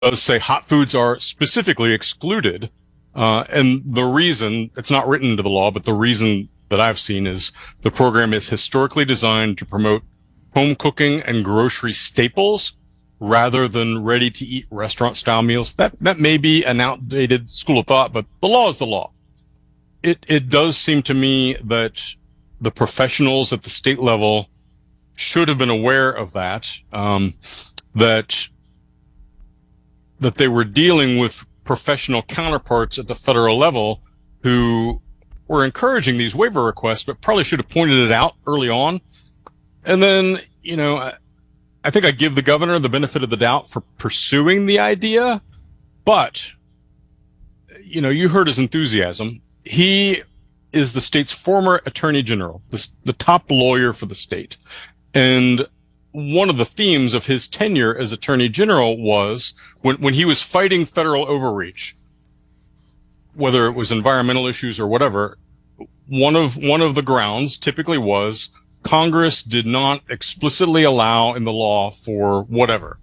does say hot foods are specifically excluded. And the reason, it's not written into the law, but the reason that I've seen is the program is historically designed to promote home cooking and grocery staples rather than ready-to-eat restaurant-style meals. That may be an outdated school of thought, but the law is the law. It does seem to me that the professionals at the state level should have been aware of that, that they were dealing with professional counterparts at the federal level who were encouraging these waiver requests, but probably should have pointed it out early on. And then, I think I give the governor the benefit of the doubt for pursuing the idea, but, you heard his enthusiasm. He is the state's former attorney general, the top lawyer for the state. And one of the themes of his tenure as attorney general was when he was fighting federal overreach, whether it was environmental issues or whatever, one of the grounds typically was Congress did not explicitly allow in the law for whatever.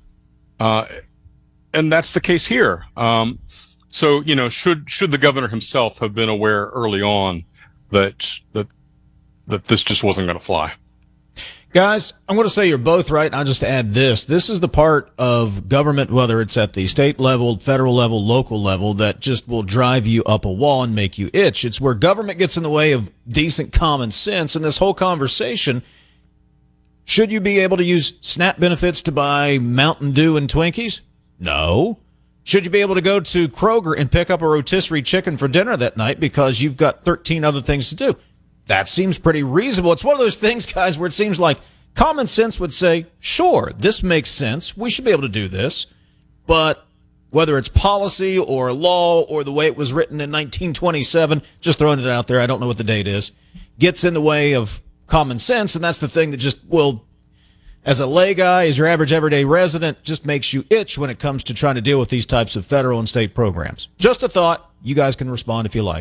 And that's the case here. So, should the governor himself have been aware early on that this just wasn't going to fly? Guys, I'm going to say you're both right. I'll just add this. This is the part of government, whether it's at the state level, federal level, local level, that just will drive you up a wall and make you itch. It's where government gets in the way of decent common sense. And this whole conversation, should you be able to use SNAP benefits to buy Mountain Dew and Twinkies? No. Should you be able to go to Kroger and pick up a rotisserie chicken for dinner that night because you've got 13 other things to do? That seems pretty reasonable. It's one of those things, guys, where it seems like common sense would say, sure, this makes sense. We should be able to do this. But whether it's policy or law or the way it was written in 1927, just throwing it out there, I don't know what the date is, gets in the way of common sense. And that's the thing that just will, as a lay guy, as your average everyday resident, just makes you itch when it comes to trying to deal with these types of federal and state programs. Just a thought. You guys can respond if you like.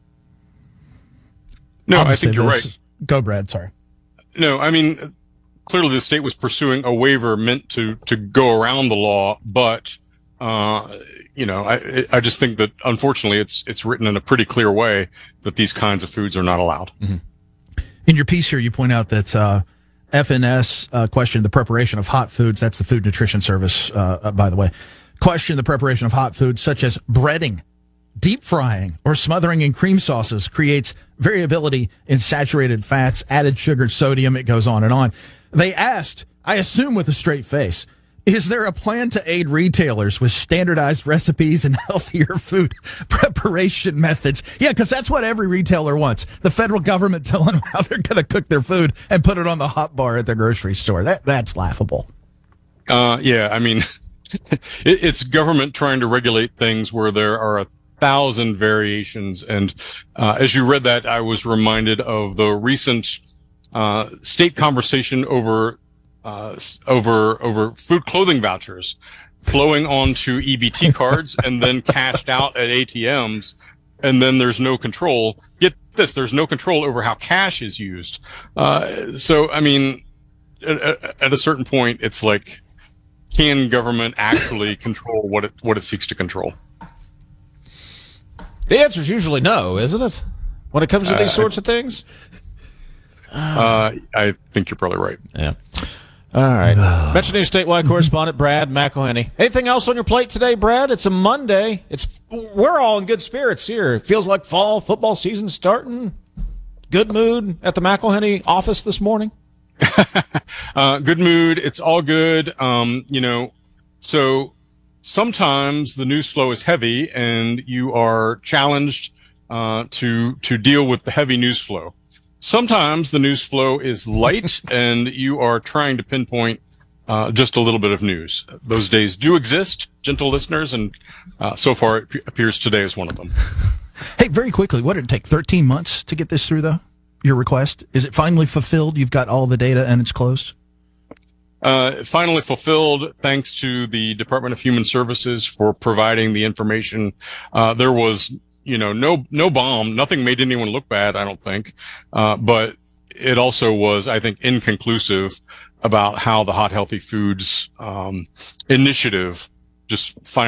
No, I think you're right. Go, Brad. Sorry. No, I mean, clearly the state was pursuing a waiver meant to go around the law, but, I just think that unfortunately it's written in a pretty clear way that these kinds of foods are not allowed. Mm-hmm. In your piece here, you point out that, FNS questioned the preparation of hot foods. That's the Food Nutrition Service, by the way. Questioned the preparation of hot foods such as breading. Deep frying or smothering in cream sauces creates variability in saturated fats, added sugar, sodium. It goes on and on. They asked, I assume with a straight face, is there a plan to aid retailers with standardized recipes and healthier food preparation methods? Yeah, because that's what every retailer wants. The federal government telling them how they're going to cook their food and put it on the hot bar at the grocery store. That's laughable. Yeah, I mean, it's government trying to regulate things where there are 1,000 variations. And as you read that, I was reminded of the recent state conversation over food clothing vouchers flowing onto EBT cards and then cashed out at ATMs. And then there's no control. Get this, there's no control over how cash is used. So, I mean, at a certain point, it's like, can government actually control what it seeks to control? The answer is usually no, isn't it? When it comes to these sorts of things? I think you're probably right. Yeah. All right. Metro News statewide correspondent Brad McElhenney. Anything else on your plate today, Brad? It's a Monday. We're all in good spirits here. It feels like fall football season starting. Good mood at the McElhenney office this morning? Good mood. It's all good. So sometimes the news flow is heavy and you are challenged to deal with the heavy news flow. Sometimes the news flow is light and you are trying to pinpoint just a little bit of news. Those days do exist, gentle listeners, and so far it appears today is one of them. Hey, very quickly, what did it take? 13 months to get this through, though? Your request? Is it finally fulfilled? You've got all the data and it's closed? Finally fulfilled, thanks to the Department of Human Services for providing the information. There was, no bomb. Nothing made anyone look bad, I don't think. But it also was, I think, inconclusive about how the Hot Healthy Foods initiative just